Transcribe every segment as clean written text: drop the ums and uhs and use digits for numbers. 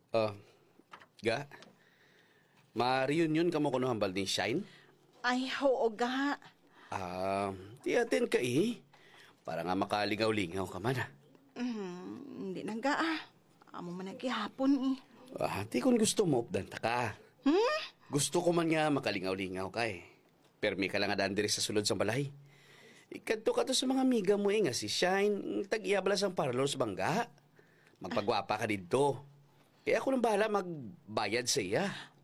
Ah, ga, ma-reunion ka mo kuno hambal ni Shine? Ay, oo ga. Di atin ka para nga makaligaw-lingaw ka man Hindi na ga Amo man naghihapon Di kung gusto mo, updanta ka. Gusto ko man nga makalingaw-lingaw ka Permi ka lang nga daan diri sa sulod sa balay. Ikadto ka to sa mga amiga mo nga si Shine, tag-iyabala sang parlor sa bangga. Magpagwapa ka dito. Kaya ako nang bahala magbayad sa iya.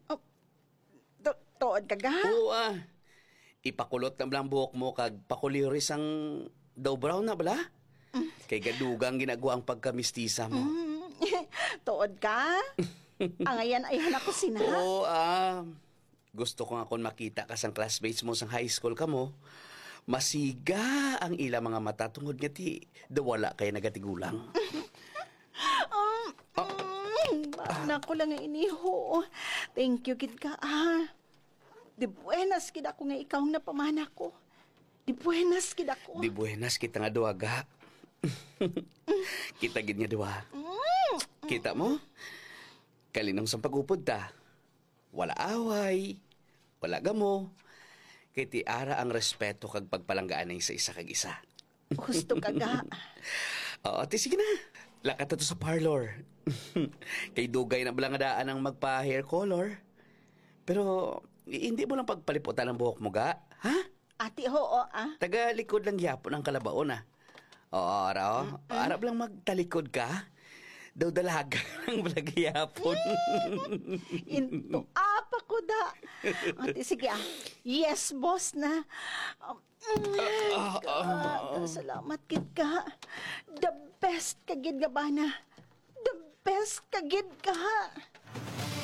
Tuod ka ga? Oo Ipakulot na lang buhok mo kag pakuliris ang daw brown na bala. Kay gadugang ginagawa ang pagkamistisa mo. Tuod ka? Angayan ay hanak ko sina. Oo gusto ko nga kung makita ka sang classmates mo sang high school ka mo. Masiga ang ila mga mata tungod nga ti dawala kay nagatigulang. Nako lang nga iniho. Thank you, kid ka Di buenas kid ako nga ikaw na pamana ko. Di buenas kid ako. Di buenas kita nga duwaga. Kita gid nga duwa. Kita mo? Kalinong sang pag-upod ta. Wala away. Wala gamo. Kay ti ara ang respeto kag pagpalanggaan ay sa isa kag isa. Gusto ka ga? Oo, sige na. Lakat na to sa parlor. Kay dugay na bala nga daan ang magpa-hair color. Pero hindi mo lang pagpaliputan ang buhok mo ga, ha? Ati oo Taga likod lang yapon ang kalabaon Oo, araw. Arap lang magtalikod ka. Daw dalaga ang balagiyapon. Into apa ko da. Ati sige Yes, boss na. Salamat kid ka. The best kagid nga bana. The best kagid ka.